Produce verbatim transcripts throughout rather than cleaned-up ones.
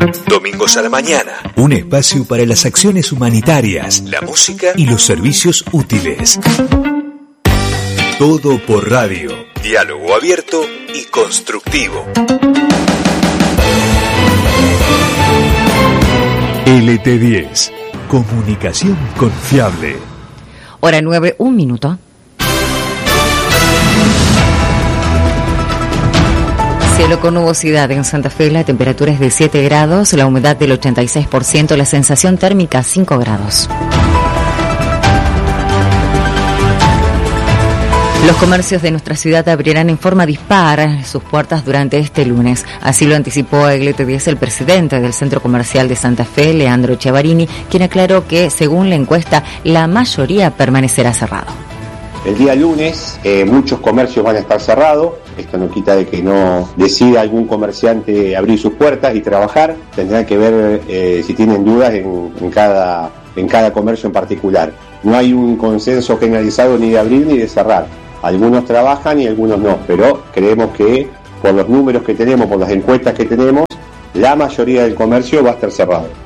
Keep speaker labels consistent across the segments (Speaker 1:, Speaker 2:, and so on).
Speaker 1: Domingos a la mañana, un espacio para las acciones humanitarias, la música y los servicios útiles. Todo por radio. Diálogo abierto y constructivo. L T diez. Comunicación confiable.
Speaker 2: Hora nueve, un minuto. Cielo con nubosidad en Santa Fe, la temperatura es de siete grados, la humedad del ochenta y seis por ciento, la sensación térmica cinco grados. Los comercios de nuestra ciudad abrirán en forma dispar sus puertas durante este lunes. Así lo anticipó a L T diez el presidente del Centro Comercial de Santa Fe, Leandro Chiavarini, quien aclaró que, según la encuesta, la mayoría permanecerá cerrado.
Speaker 3: El día lunes eh, muchos comercios van a estar cerrados. Esto no quita de que no decida algún comerciante abrir sus puertas y trabajar. Tendrán que ver eh, si tienen dudas en, en, cada, en cada comercio en particular. No hay un consenso generalizado ni de abrir ni de cerrar. Algunos trabajan y algunos no, pero creemos que por los números que tenemos, por las encuestas que tenemos, la mayoría del comercio va a estar cerrado.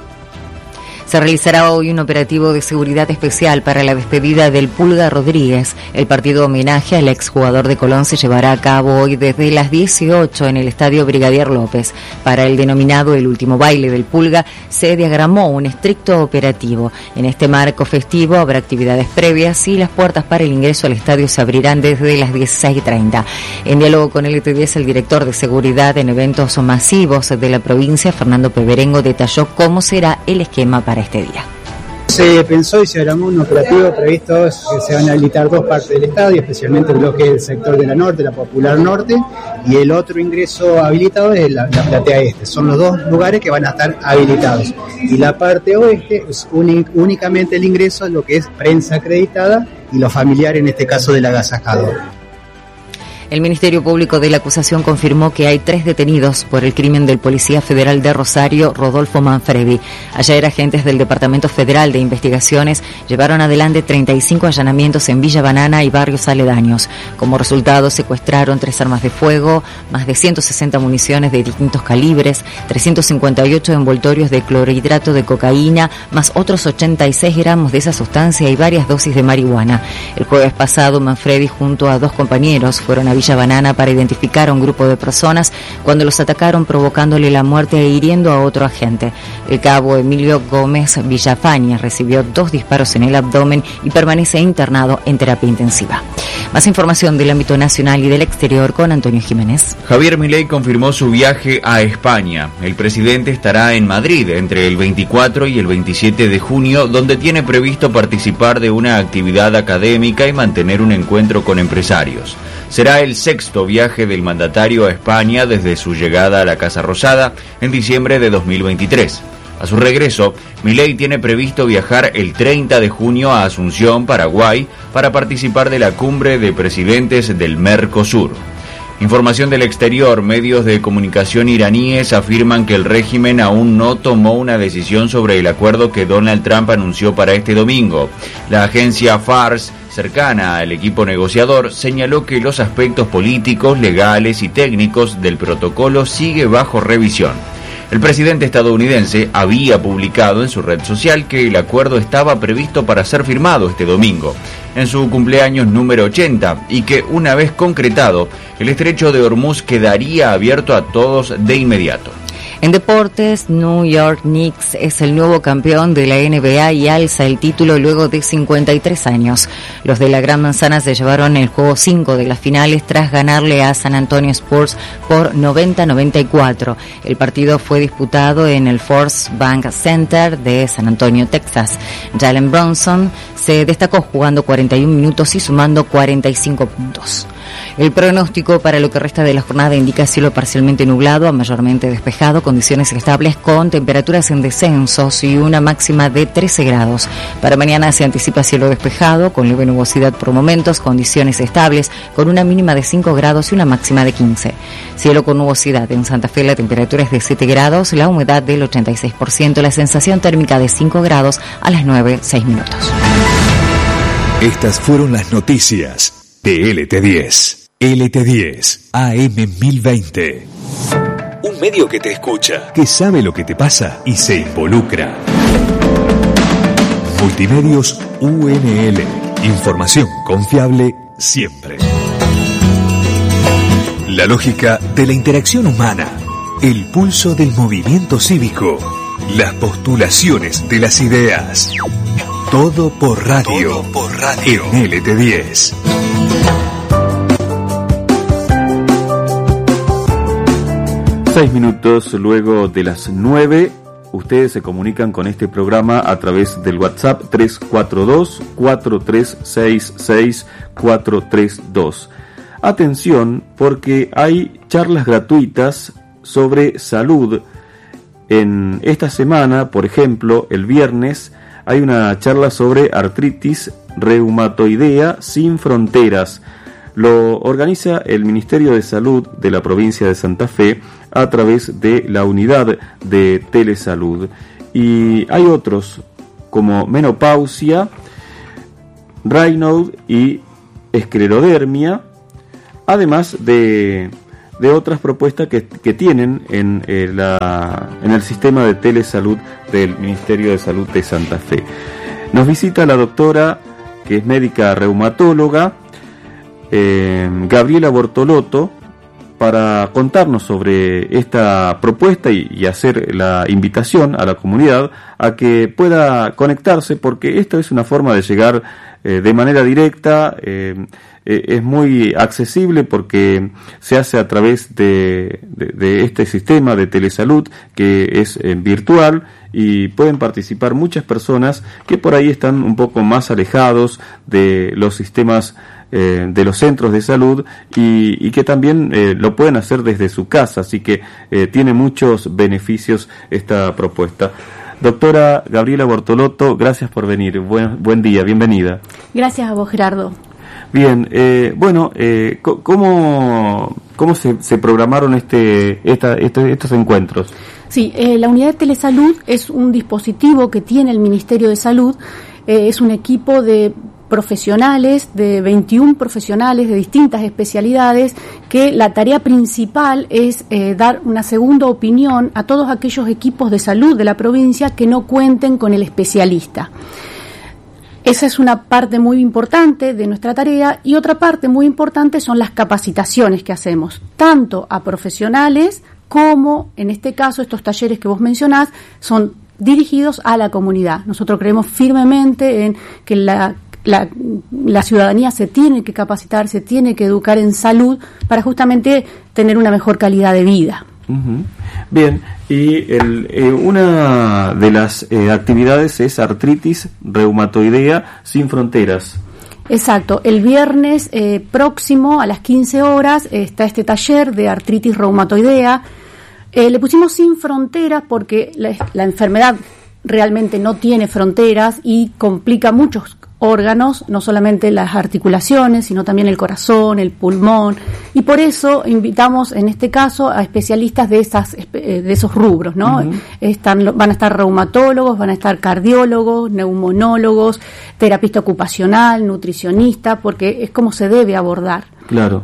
Speaker 2: Se realizará hoy un operativo de seguridad especial para la despedida del Pulga Rodríguez. El partido homenaje al exjugador de Colón se llevará a cabo hoy desde las dieciocho en el Estadio Brigadier López. Para el denominado El Último Baile del Pulga se diagramó un estricto operativo. En este marco festivo habrá actividades previas y las puertas para el ingreso al estadio se abrirán desde las dieciséis treinta. En diálogo con L T diez, el director de seguridad en eventos masivos de la provincia, Fernando Peberengo, detalló cómo será el esquema para este día.
Speaker 4: Se pensó y se armó un operativo previsto que se van a habilitar dos partes del estadio, especialmente lo que es el sector de la norte, la Popular Norte, y el otro ingreso habilitado es la, la platea este. Son los dos lugares que van a estar habilitados. Y la parte oeste es un, únicamente el ingreso a lo que es prensa acreditada y los familiares, en este caso del agasajador.
Speaker 2: El Ministerio Público de la Acusación confirmó que hay tres detenidos por el crimen del policía federal de Rosario, Rodolfo Manfredi. Ayer, agentes del Departamento Federal de Investigaciones llevaron adelante treinta y cinco allanamientos en Villa Banana y barrios aledaños. Como resultado, secuestraron tres armas de fuego, más de ciento sesenta municiones de distintos calibres, trescientos cincuenta y ocho envoltorios de clorhidrato de cocaína, más otros ochenta y seis gramos de esa sustancia y varias dosis de marihuana. El jueves pasado, Manfredi junto a dos compañeros fueron a Villa Banana para identificar a un grupo de personas cuando los atacaron, provocándole la muerte e hiriendo a otro agente. El cabo Emilio Gómez Villafaña recibió dos disparos en el abdomen y permanece internado en terapia intensiva. Más información del ámbito nacional y del exterior con Antonio Jiménez.
Speaker 5: Javier Milei confirmó su viaje a España. El presidente estará en Madrid entre el veinticuatro y el veintisiete de junio, donde tiene previsto participar de una actividad académica y mantener un encuentro con empresarios. Será el sexto viaje del mandatario a España desde su llegada a la Casa Rosada en diciembre de dos mil veintitrés. A su regreso, Milei tiene previsto viajar el treinta de junio a Asunción, Paraguay, para participar de la cumbre de presidentes del Mercosur. Información del exterior. Medios de comunicación iraníes afirman que el régimen aún no tomó una decisión sobre el acuerdo que Donald Trump anunció para este domingo. La agencia Fars, cercana al equipo negociador, señaló que los aspectos políticos, legales y técnicos del protocolo sigue bajo revisión. El presidente estadounidense había publicado en su red social que el acuerdo estaba previsto para ser firmado este domingo, en su cumpleaños número ochenta, y que una vez concretado, el estrecho de Hormuz quedaría abierto a todos de inmediato.
Speaker 2: En deportes, New York Knicks es el nuevo campeón de la N B A y alza el título luego de cincuenta y tres años. Los de la Gran Manzana se llevaron el juego cinco de las finales tras ganarle a San Antonio Spurs por noventa a noventa y cuatro. El partido fue disputado en el First Bank Center de San Antonio, Texas. Jalen Brunson se destacó jugando cuarenta y un minutos y sumando cuarenta y cinco puntos. El pronóstico para lo que resta de la jornada indica cielo parcialmente nublado a mayormente despejado, condiciones estables con temperaturas en descensos y una máxima de trece grados. Para mañana se anticipa cielo despejado con leve nubosidad por momentos, condiciones estables con una mínima de cinco grados y una máxima de quince. Cielo con nubosidad en Santa Fe, la temperatura es de siete grados, la humedad del ochenta y seis por ciento, la sensación térmica de cinco grados a las nueve, seis minutos.
Speaker 1: Estas fueron las noticias de L T diez. L T diez A M mil veinte. Un Un medio que te escucha, que sabe lo que te pasa y se involucra. Multimedios U N L. Información confiable siempre. La lógica de la interacción humana. El pulso del movimiento cívico. Las postulaciones de las ideas. Todo por radio. Todo por radio. En L T diez.
Speaker 6: Seis minutos luego de las nueve, ustedes se comunican con este programa a través del WhatsApp tres cuatro dos, cuatro tres seis seis, cuatro tres dos. Atención, porque hay charlas gratuitas sobre salud. En esta semana, por ejemplo, el viernes, hay una charla sobre artritis reumatoidea sin fronteras. Lo organiza el Ministerio de Salud de la provincia de Santa Fe a través de la unidad de telesalud. Y hay otros como menopausia, Raynaud y esclerodermia, además de, de otras propuestas que, que tienen en, eh, la, en el sistema de telesalud del Ministerio de Salud de Santa Fe. Nos visita la doctora, que es médica reumatóloga, eh, Gabriela Bortolotto, para contarnos sobre esta propuesta y, y hacer la invitación a la comunidad a que pueda conectarse, porque esto es una forma de llegar eh, de manera directa, eh, eh, es muy accesible porque se hace a través de, de, de este sistema de telesalud que es eh, virtual, y pueden participar muchas personas que por ahí están un poco más alejados de los sistemas eh, de los centros de salud y, y que también eh, lo pueden hacer desde su casa, así que eh, tiene muchos beneficios esta propuesta. Doctora Gabriela Bortolotto, gracias por venir. Buen, buen día, bienvenida.
Speaker 7: Gracias a vos, Gerardo.
Speaker 6: Bien, eh, bueno, eh, ¿cómo, cómo se, se programaron este, esta, este, estos encuentros?
Speaker 7: Sí, eh, la unidad de telesalud es un dispositivo que tiene el Ministerio de Salud, eh, es un equipo de profesionales, de veintiún profesionales de distintas especialidades, que la tarea principal es eh, dar una segunda opinión a todos aquellos equipos de salud de la provincia que no cuenten con el especialista. Esa es una parte muy importante de nuestra tarea, y otra parte muy importante son las capacitaciones que hacemos, tanto a profesionales como, en este caso, estos talleres que vos mencionás son dirigidos a la comunidad. Nosotros creemos firmemente en que la La, la ciudadanía se tiene que capacitar, se tiene que educar en salud para justamente tener una mejor calidad de vida.
Speaker 6: Uh-huh. Bien, y el, eh, una de las eh, actividades es artritis reumatoidea sin fronteras.
Speaker 7: Exacto, el viernes eh, próximo a las quince horas eh, está este taller de artritis reumatoidea. Eh, le pusimos sin fronteras porque la, la enfermedad realmente no tiene fronteras y complica muchos órganos, no solamente las articulaciones, sino también el corazón, el pulmón, y por eso invitamos en este caso a especialistas de esas de esos rubros, ¿no? Uh-huh. Están, van a estar reumatólogos, van a estar cardiólogos, neumonólogos, terapista ocupacional, nutricionista, porque es como se debe abordar.
Speaker 6: Claro.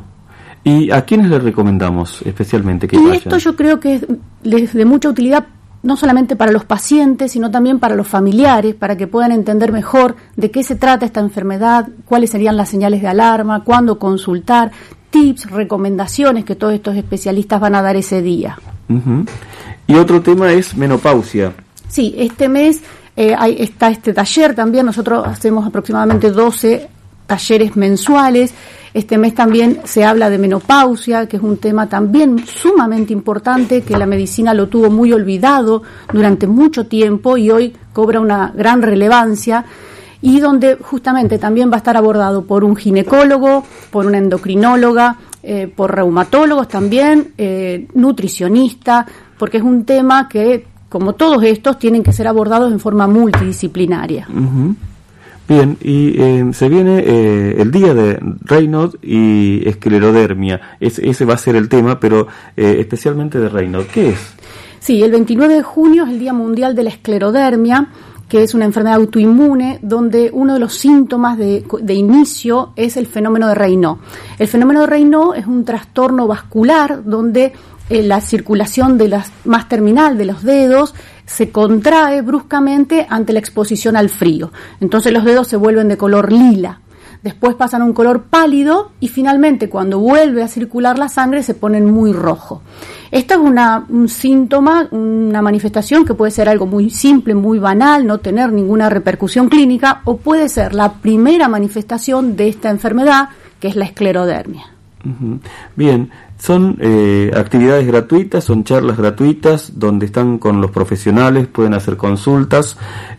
Speaker 6: ¿Y a quiénes les recomendamos especialmente que
Speaker 7: y
Speaker 6: vayan?
Speaker 7: Esto yo creo que es de mucha utilidad, no solamente para los pacientes, sino también para los familiares, para que puedan entender mejor de qué se trata esta enfermedad, cuáles serían las señales de alarma, cuándo consultar, tips, recomendaciones que todos estos especialistas van a dar ese día.
Speaker 6: Uh-huh. Y otro tema es menopausia.
Speaker 7: Sí, este mes eh, hay, está este taller también. Nosotros hacemos aproximadamente doce talleres mensuales. Este mes también se habla de menopausia, que es un tema también sumamente importante, que la medicina lo tuvo muy olvidado durante mucho tiempo y hoy cobra una gran relevancia, y donde justamente también va a estar abordado por un ginecólogo, por una endocrinóloga, eh, por reumatólogos también, eh, nutricionista, porque es un tema que, como todos estos, tienen que ser abordados en forma multidisciplinaria.
Speaker 6: Uh-huh. Bien, y eh, se viene eh, el día de Raynaud y esclerodermia. Es, ese va a ser el tema, pero eh, especialmente de Raynaud. ¿Qué es?
Speaker 7: Sí, el veintinueve de junio es el Día Mundial de la Esclerodermia, que es una enfermedad autoinmune donde uno de los síntomas de, de inicio es el fenómeno de Raynaud. El fenómeno de Raynaud es un trastorno vascular donde eh, la circulación de las más terminal de los dedos se contrae bruscamente ante la exposición al frío. Entonces los dedos se vuelven de color lila. Después pasan a un color pálido y finalmente cuando vuelve a circular la sangre se ponen muy rojo. Esto es una, un síntoma, una manifestación que puede ser algo muy simple, muy banal, no tener ninguna repercusión clínica, o puede ser la primera manifestación de esta enfermedad, que es la esclerodermia.
Speaker 6: Uh-huh. Bien, son eh, actividades gratuitas, son charlas gratuitas donde están con los profesionales, pueden hacer consultas.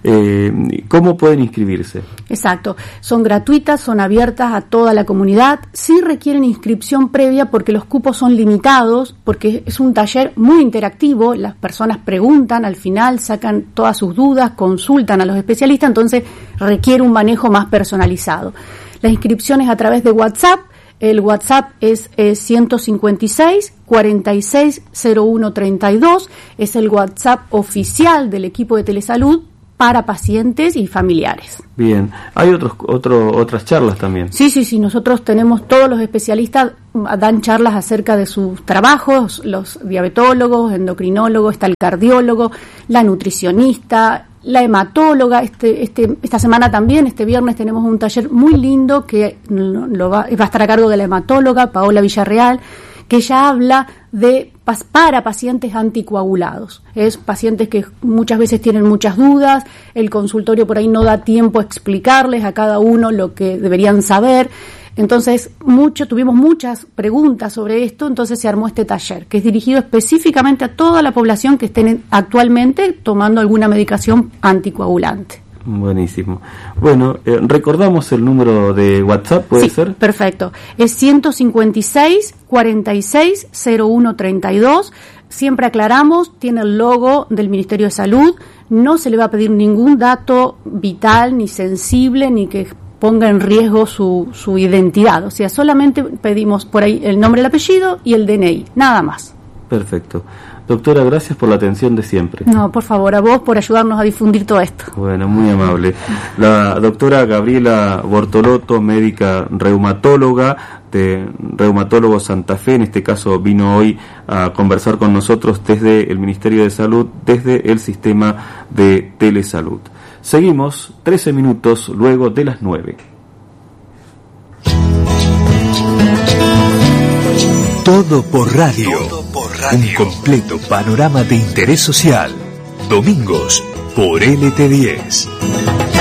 Speaker 6: Eh, ¿Cómo pueden inscribirse?
Speaker 7: Exacto, son gratuitas, son abiertas a toda la comunidad, sí requieren inscripción previa porque los cupos son limitados, porque es un taller muy interactivo, las personas preguntan, al final sacan todas sus dudas, consultan a los especialistas, entonces requiere un manejo más personalizado. La inscripción es a través de WhatsApp. El WhatsApp es eh, ciento cincuenta y seis, cuarenta y seis, cero uno treinta y dos, es el WhatsApp oficial del equipo de Telesalud para pacientes y familiares.
Speaker 6: Bien, hay otros otro, otras charlas también.
Speaker 7: Sí, sí, sí, nosotros tenemos, todos los especialistas dan charlas acerca de sus trabajos, los diabetólogos, endocrinólogos, está el cardiólogo, la nutricionista, la hematóloga. Este, este, esta semana también, este viernes, tenemos un taller muy lindo que lo va, va a estar a cargo de la hematóloga Paola Villarreal, que ella habla de para pacientes anticoagulados. Es pacientes que muchas veces tienen muchas dudas, el consultorio por ahí no da tiempo a explicarles a cada uno lo que deberían saber. Entonces, mucho, tuvimos muchas preguntas sobre esto, entonces se armó este taller, que es dirigido específicamente a toda la población que estén actualmente tomando alguna medicación anticoagulante.
Speaker 6: Buenísimo. Bueno, eh, recordamos el número de WhatsApp, ¿puede
Speaker 7: sí,
Speaker 6: ser?
Speaker 7: Perfecto. Es ciento cincuenta y seis, cuarenta y seis, cero uno treinta y dos. Siempre aclaramos, tiene el logo del Ministerio de Salud, no se le va a pedir ningún dato vital, ni sensible, ni que ponga en riesgo su, su identidad. O sea, solamente pedimos por ahí el nombre, el apellido y el D N I, nada más.
Speaker 6: Perfecto. Doctora, gracias por la atención de siempre.
Speaker 7: No, por favor, a vos por ayudarnos a difundir todo esto.
Speaker 6: Bueno, muy amable. La doctora Gabriela Bortolotto, médica reumatóloga de Reumatólogo Santa Fe, en este caso vino hoy a conversar con nosotros desde el Ministerio de Salud, desde el sistema de Telesalud. Seguimos trece minutos luego de las nueve.
Speaker 1: Todo por radio. Todo por radio. Un completo panorama de interés social. Domingos por L T diez.